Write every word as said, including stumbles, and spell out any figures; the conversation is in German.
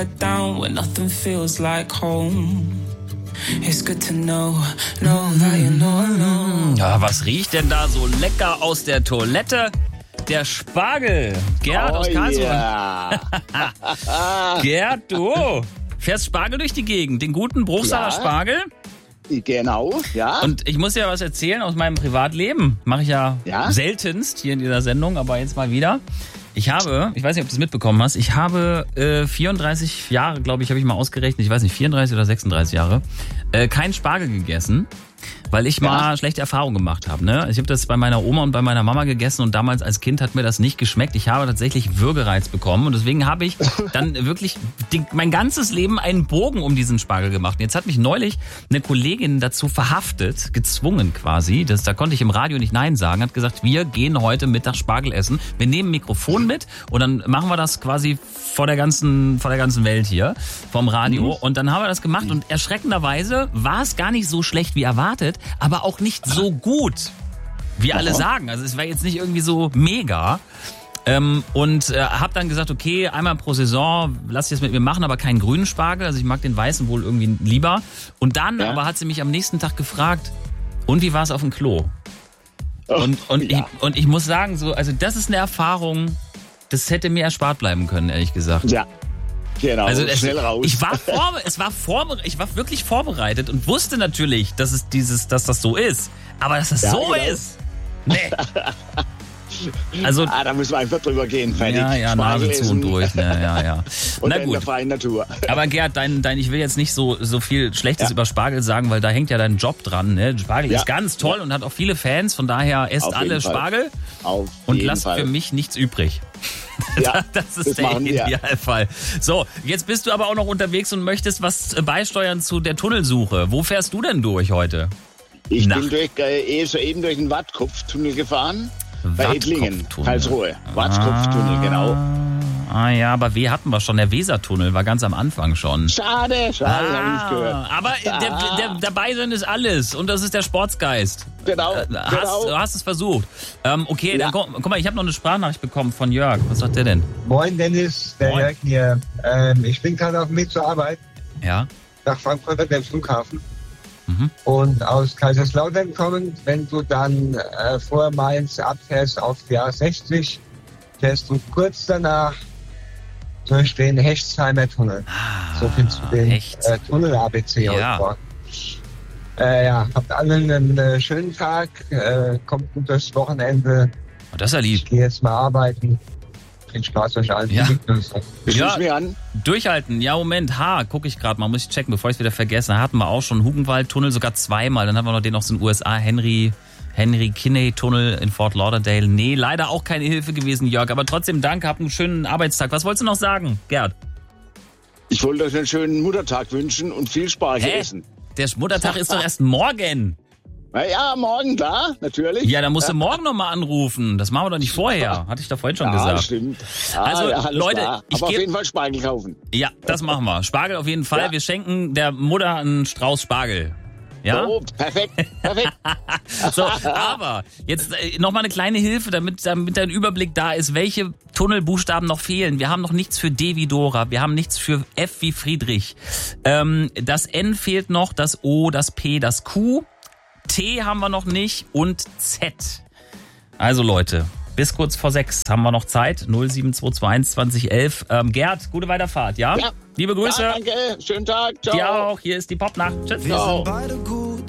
down when nothing feels like home. It's good to know, know that you know, know. Ja, was riecht denn da so lecker aus der Toilette? Der Spargel. Gerd oh aus Karlsruhe. Yeah. Gerd, du fährst Spargel durch die Gegend. Den guten Bruchsaler Ja. Spargel. Genau, ja. Und ich muss ja was erzählen aus meinem Privatleben. Mache ich ja, Ja? seltenst hier in dieser Sendung, aber jetzt mal wieder. Ich habe, ich weiß nicht, ob du es mitbekommen hast, ich habe äh, vierunddreißig Jahre, glaube ich, habe ich mal ausgerechnet, ich weiß nicht, vierunddreißig oder sechsunddreißig Jahre, äh, keinen Spargel gegessen, weil ich mal Ja. schlechte Erfahrungen gemacht habe. Ne? Ich habe das bei meiner Oma und bei meiner Mama gegessen und damals als Kind hat mir das nicht geschmeckt. Ich habe tatsächlich Würgereiz bekommen und deswegen habe ich dann wirklich die, mein ganzes Leben einen Bogen um diesen Spargel gemacht. Und jetzt hat mich neulich eine Kollegin dazu verhaftet, gezwungen quasi, das, da konnte ich im Radio nicht Nein sagen, hat gesagt, wir gehen heute Mittag Spargel essen. Wir nehmen ein Mikrofon mit und dann machen wir das quasi vor der ganzen, vor der ganzen Welt hier, vom Radio. Mhm. Und dann haben wir das gemacht und erschreckenderweise war es gar nicht so schlecht wie erwartet, aber auch nicht so gut, wie alle sagen. Also es war jetzt nicht irgendwie so mega. Ähm, und äh, habe dann gesagt, okay, einmal pro Saison lass ich das mit mir machen, aber keinen grünen Spargel. Also ich mag den weißen wohl irgendwie lieber. Und dann Ja. aber hat sie mich am nächsten Tag gefragt, und wie war es auf dem Klo? Und, und, ja. ich, und ich muss sagen, so, also das ist eine Erfahrung, das hätte mir erspart bleiben können, ehrlich gesagt. Ja, genau, Also es, schnell raus. ich war vor, es war vor, ich war wirklich vorbereitet und wusste natürlich, dass es dieses, dass das so ist, aber dass das Ja, so genau. ist, nee. Also ah, da müssen wir einfach drüber gehen, fertig. ja, ja, Spargel Nase zu und essen. durch, ja, ja, ja. Und Na in der gut. freien Natur. Aber Gerd, dein, dein, ich will jetzt nicht so, so viel Schlechtes Ja. über Spargel sagen, weil da hängt ja dein Job dran. Ne? Spargel Ja. ist ganz toll Ja. und hat auch viele Fans. Von daher esst Auf jeden alle Fall. Spargel Auf und jeden lasst Fall. für mich nichts übrig. Ja, das ist das der machen wir. Idealfall. So, jetzt bist du aber auch noch unterwegs und möchtest was beisteuern zu der Tunnelsuche. Wo fährst du denn durch heute? Ich Nacht. bin durch, äh, soeben durch den Wattkopftunnel gefahren. Bei Ettlingen, Wattkopftunnel. Karlsruhe. Wattkopftunnel, ah, genau. Ah ja, aber W hatten wir schon. Der Wesertunnel war ganz am Anfang schon. Schade, schade, Ah, habe ich gehört. aber der, der, dabei sein ist alles und das ist der Sportsgeist. Genau, Äh, Hast, genau. Du hast es versucht. Ähm, okay, Ja. dann guck, guck mal, ich habe noch eine Sprachnachricht bekommen von Jörg. Was sagt der denn? Moin Dennis, der Moin. Jörg hier. Ähm, ich bin gerade auf dem Weg zur Arbeit Ja. nach Frankfurt an dem Flughafen. Mhm. Und aus Kaiserslautern kommend, wenn du dann äh, vor Mainz abfährst auf die A sechzig, fährst du kurz danach durch den Hechtsheimer Tunnel. Ah, So viel zu dem Hechts. äh, Tunnel-A B C heute Ja. Morgen. Äh, ja, habt alle einen äh, schönen Tag, äh, kommt gut durchs Wochenende. Oh, das ist ja lieb. Ich gehe jetzt mal arbeiten. Viel Spaß euch allen. Ja. Ich Ja. ja. mir an. Durchhalten. Ja, Moment. Ha, gucke ich gerade mal. Muss ich checken, bevor ich es wieder vergesse. Hatten wir auch schon Hugenwald-Tunnel, sogar zweimal. Dann haben wir noch den aus den U S A, Henry... Henry Kinney-Tunnel in Fort Lauderdale. Nee, leider auch keine Hilfe gewesen, Jörg. Aber trotzdem danke, habt einen schönen Arbeitstag. Was wolltest du noch sagen, Gerd? Ich wollte euch einen schönen Muttertag wünschen und viel Spargel Hä? essen. Der Muttertag ist doch erst morgen. Na ja, morgen, klar, natürlich. Ja, dann musst du morgen nochmal anrufen. Das machen wir doch nicht vorher. Hatte ich doch vorhin schon ja, gesagt. stimmt. Ja, Also, ja, alles Leute, klar. ich Aber auf geb- jeden Fall Spargel kaufen. Ja, das machen wir. Spargel auf jeden Fall. Ja. Wir schenken der Mutter einen Strauß Spargel. Ja? Oh, perfekt, perfekt. So, aber jetzt äh, nochmal eine kleine Hilfe, damit, damit ein Überblick da ist, welche Tunnelbuchstaben noch fehlen. Wir haben noch nichts für D wie Dora, wir haben nichts für F wie Friedrich. Ähm, das N fehlt noch, das O, das P, das Q, T haben wir noch nicht und Z. Also Leute, bis kurz vor sechs haben wir noch Zeit. null sieben zwei zwei eins zwanzig elf. Ähm, Gerd, gute Weiterfahrt, ja? Ja. Liebe Grüße. Ja, danke, schönen Tag, ciao. Dir auch. Hier ist die Popnacht. Tschüss. Wir Ciao. sind beide gut,